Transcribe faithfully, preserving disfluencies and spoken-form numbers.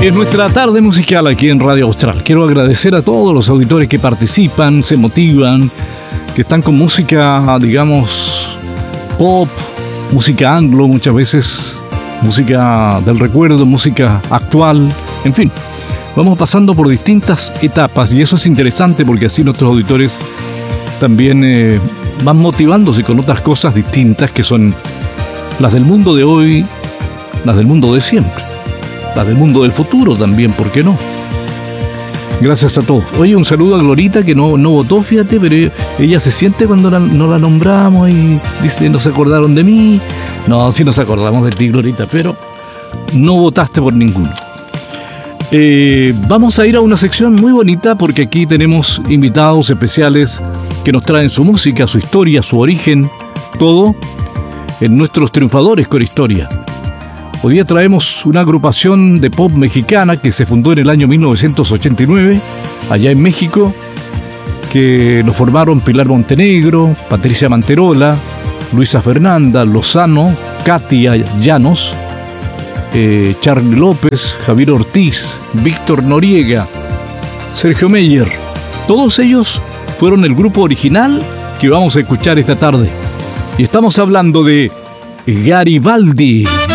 Es nuestra tarde musical aquí en Radio Austral. Quiero agradecer a todos los auditores que participan, se motivan, que están con música, digamos, pop, música anglo, muchas veces música del recuerdo, música actual, en fin. Vamos pasando por distintas etapas y eso es interesante porque así nuestros auditores también eh, van motivándose con otras cosas distintas que son las del mundo de hoy, las del mundo de siempre. La del mundo del futuro también, ¿por qué no? Gracias a todos. Oye, un saludo a Glorita que no, no votó, fíjate, pero ella se siente cuando la, no la nombramos y dice, no se acordaron de mí. No, sí nos acordamos de ti, Glorita, pero no votaste por ninguno. Eh, vamos a ir a una sección muy bonita porque aquí tenemos invitados especiales que nos traen su música, su historia, su origen, todo en nuestros triunfadores con historia. Hoy día traemos una agrupación de pop mexicana que se fundó en el año mil novecientos ochenta y nueve, allá en México, que lo formaron Pilar Montenegro, Patricia Manterola, Luisa Fernanda, Lozano, Katia Llanos, eh, Charly López, Javier Ortiz, Víctor Noriega, Sergio Meyer. Todos ellos fueron el grupo original que vamos a escuchar esta tarde. Y estamos hablando de Garibaldi.